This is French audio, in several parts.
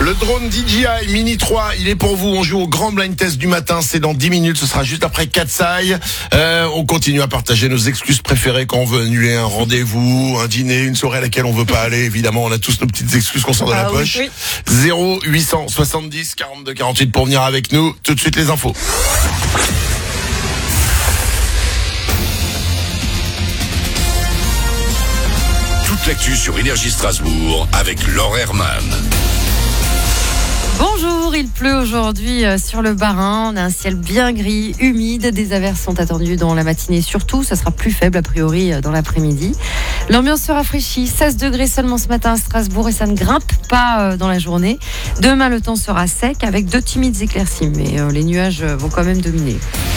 Le drone DJI Mini 3, il est pour vous. On joue au grand blind test du matin. C'est dans 10 minutes. Ce sera juste après Katsai. On continue à partager nos excuses préférées quand on veut annuler un rendez-vous, un dîner, une soirée à laquelle on veut pas aller. Évidemment, on a tous nos petites excuses qu'on sort de la poche. Oui. 0870 42 48 pour venir avec nous. Tout de suite les infos. Toute l'actu sur Énergie Strasbourg avec Laure Herman. Bonjour, il pleut aujourd'hui sur le Bas-Rhin. On a un ciel bien gris, humide. Des averses sont attendues dans la matinée surtout. Ça sera plus faible a priori dans l'après-midi. L'ambiance se rafraîchit. 16 degrés seulement ce matin à Strasbourg et ça ne grimpe pas dans la journée. Demain, le temps sera sec avec de timides éclaircies. Mais les nuages vont quand même dominer.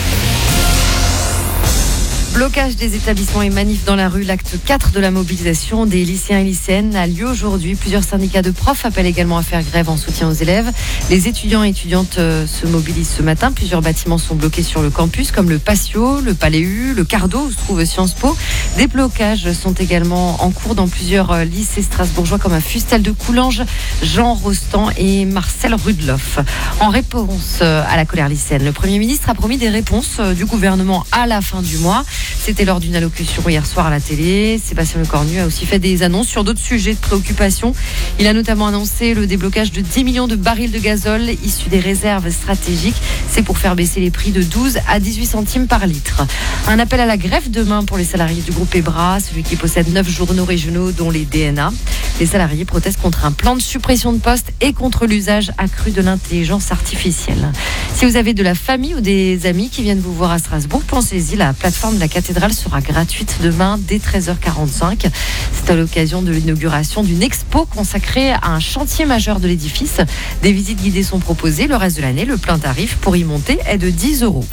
Blocage des établissements et manifs dans la rue, l'acte 4 de la mobilisation des lycéens et lycéennes a lieu aujourd'hui. Plusieurs syndicats de profs appellent également à faire grève en soutien aux élèves. Les étudiants et étudiantes se mobilisent ce matin. Plusieurs bâtiments sont bloqués sur le campus, comme le Patio, le Palais U, le Cardo, où se trouve Sciences Po. Des blocages sont également en cours dans plusieurs lycées strasbourgeois, comme à Fustel de Coulanges, Jean Rostand et Marcel Rudloff. En réponse à la colère lycéenne, le Premier ministre a promis des réponses du gouvernement à la fin du mois. C'était lors d'une allocution hier soir à la télé. Sébastien Lecornu a aussi fait des annonces sur d'autres sujets de préoccupation. Il a notamment annoncé le déblocage de 10 millions de barils de gazole issus des réserves stratégiques. C'est pour faire baisser les prix de 12 à 18 centimes par litre. Un appel à la grève demain pour les salariés du groupe EBRA, celui qui possède 9 journaux régionaux dont les DNA. Les salariés protestent contre un plan de suppression de postes et contre l'usage accru de l'intelligence artificielle. Si vous avez de la famille ou des amis qui viennent vous voir à Strasbourg, pensez-y, la plateforme de la cathédrale sera gratuite demain dès 13h45. C'est à l'occasion de l'inauguration d'une expo consacrée à un chantier majeur de l'édifice. Des visites guidées sont proposées. Le reste de l'année, le plein tarif pour y monter est de 10 €.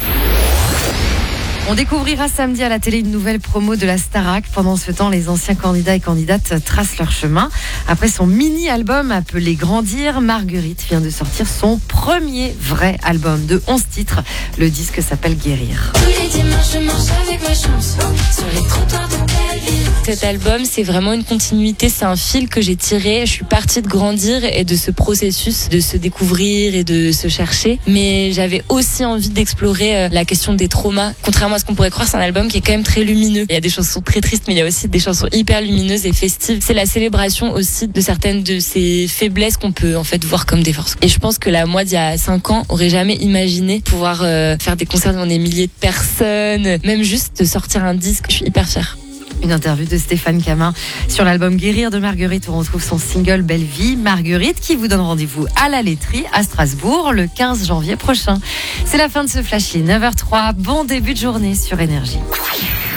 On découvrira samedi à la télé une nouvelle promo de la Starac. Pendant ce temps, les anciens candidats et candidates tracent leur chemin. Après son mini-album appelé Grandir, Marguerite vient de sortir son premier vrai album de 11 titres. Le disque s'appelle Guérir. Tous les dimanches, je marche avec ma chanson sur les trottoirs de Belleville. Cet album, c'est vraiment une continuité, c'est un fil que j'ai tiré. Je suis partie de grandir et de ce processus de se découvrir et de se chercher. Mais j'avais aussi envie d'explorer la question des traumas. Contrairement à ce qu'on pourrait croire, c'est un album qui est quand même très lumineux. Il y a des chansons très tristes, mais il y a aussi des chansons hyper lumineuses et festives. C'est la célébration aussi de certaines de ces faiblesses qu'on peut en fait voir comme des forces. Et je pense que la moi d'il y a 5 ans aurait jamais imaginé pouvoir faire des concerts devant des milliers de personnes, même juste de sortir un disque. Je suis hyper fière. Une interview de Stéphane Camin sur l'album Guérir de Marguerite où on retrouve son single Belle Vie. Marguerite qui vous donne rendez-vous à la laiterie à Strasbourg le 15 janvier prochain. C'est la fin de ce Flash, 9h03. Bon début de journée sur Énergie.